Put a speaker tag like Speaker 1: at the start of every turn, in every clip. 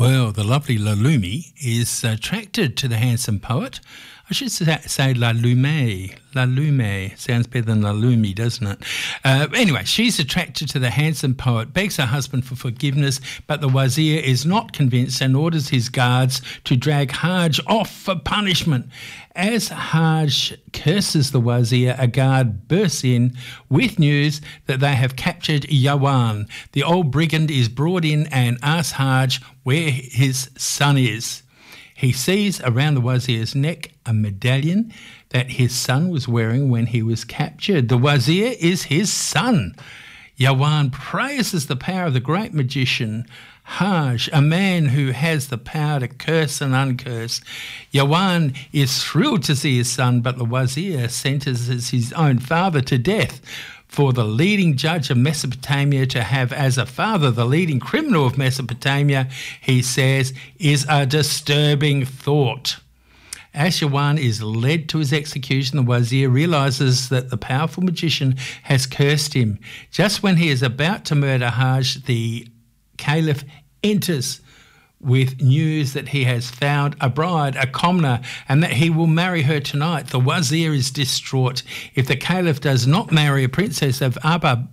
Speaker 1: Well, the lovely Lalumi is attracted to the handsome poet. I should say Lalume. Lalume sounds better than Lalumi, doesn't it? Anyway, she's attracted to the handsome poet, begs her husband for forgiveness, but the wazir is not convinced and orders his guards to drag Haj off for punishment. As Haj curses the wazir, a guard bursts in with news that they have captured Yawan. The old brigand is brought in and asks Haj where his son is. He sees around the wazir's neck a medallion that his son was wearing when he was captured. The wazir is his son. Yawan praises the power of the great magician Haj, a man who has the power to curse and uncurse. Yawan is thrilled to see his son, but the wazir sentences his own father to death. For the leading judge of Mesopotamia to have as a father the leading criminal of Mesopotamia, he says, is a disturbing thought. As Yawan is led to his execution, the wazir realises that the powerful magician has cursed him. Just when he is about to murder Haj, the caliph enters with news that he has found a bride, a commoner, and that he will marry her tonight. The wazir is distraught. If the caliph does not marry a princess of Ababu,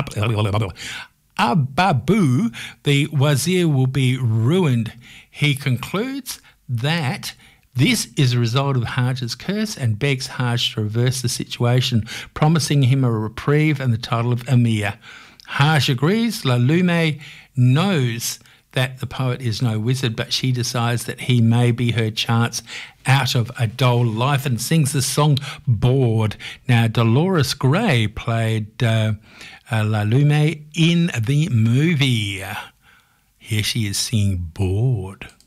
Speaker 1: the wazir will be ruined. He concludes that this is a result of Haj's curse and begs Haj to reverse the situation, promising him a reprieve and the title of Emir. Haj agrees. Lalume knows that the poet is no wizard, but she decides that he may be her chance out of a dull life and sings the song Bored. Now, Dolores Gray played Lalume in the movie. Here she is singing Bored.